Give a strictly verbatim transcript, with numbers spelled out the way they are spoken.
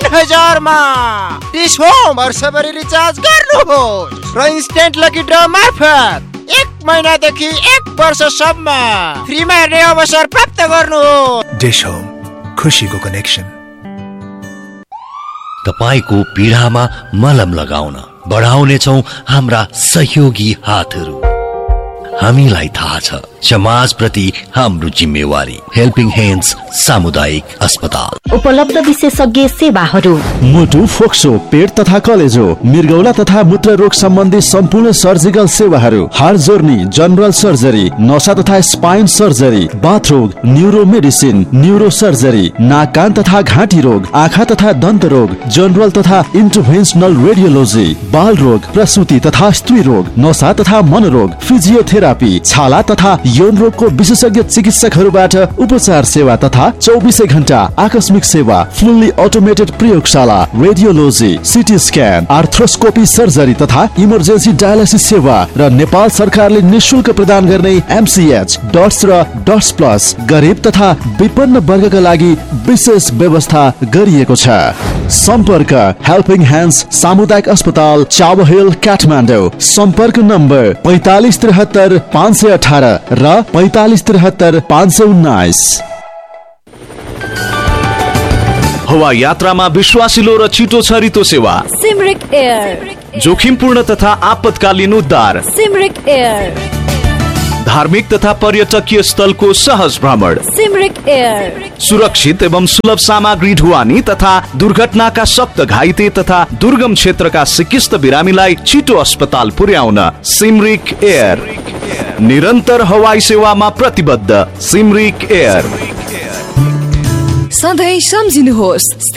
हजारमा dish home वर्षभरि recharge गर्नुहोस् र इन्स्टेन्ट लकी ड्र मार्फत एक महिनादेखि एक वर्षसम्म फ्रीमा हेर्ने अवसर प्राप्त गर्नुहोस्। डिश होम, खुशीको कनेक्सन। तपाईको पीडामा मलम लगाउन बढाउनेछौं हाम्रा सहयोगी हातहरू। हामीलाई थाहा छ समाजप्रति हाम्रो जिम्मेवारी। हेल्पिङ ह्यान्ड्स सामुदायिक अस्पताल। उपलब्ध विशेषज्ञ सेवाहरू मुटु, फोक्सो, पेट तथा कलेजो, मृगौला तथा मूत्र रोग सम्बन्धी सम्पूर्ण सर्जिकल सेवाहरू, हाड जोर्नी, जनरल सर्जरी, नसा तथा spine surgery, बाथरोग, neuro medicine, neuro surgery, नाक कान तथा घाँटी रोग, आँखा तथा दन्त रोग, जनरल तथा इन्टरभेन्सनल रेडियोलोजी, बाल रोग, प्रसूति तथा स्त्री रोग, नसा तथा मनोरोग, फिजियोथेरापी, छाला तथा यौन रोगको विशेषज्ञ चिकित्सकहरूबाट उपचार सेवा तथा चौबिसै घण्टा आकस्मिक सेवा, फुल्ली अटोमेटेड प्रयोगशाला, radiology, CT scan, arthroscopy surgery तथा इमर्जेन्सी डायलिसिस सेवा र नेपाल सरकारले निशुल्क प्रदान गर्ने एमसीएच, डट्स र डट्स प्लस गरिब तथा विपन्न वर्गका लागि विशेष व्यवस्था गरिएको छ। सम्पर्क हेल्पिङ ह्यान्ड्स सामुदायिक अस्पताल, चावहिल, काठमाडौँ। सम्पर्क नम्बर पैतालिस त्रिहत्तर पाँच सय अठारह र पैतालिस त्रिहत्तर पाँच सय उन्नाइस। हवाई यात्रामा विश्वासिलो र छिटो छरितो सेवा सिमरिक एयर। जोखिमपूर्ण तथा आपतकालीन उद्धार सिमरिक एयर। धार्मिक तथा पर्यटकीय स्थलको सहज भ्रमण सिमरिक एयर। सुरक्षित एवं सुलभ सामग्री ढुवानी तथा दुर्घटनाका सक्त घाइते तथा दुर्गम क्षेत्रका सिकिस्त बिरामीलाई छिटो अस्पताल पुर्याउन सिमरिक एयर। निरन्तर हवाई सेवामा प्रतिबद्ध सिमरिक एयर। सधैँ सम्झिनुहोस्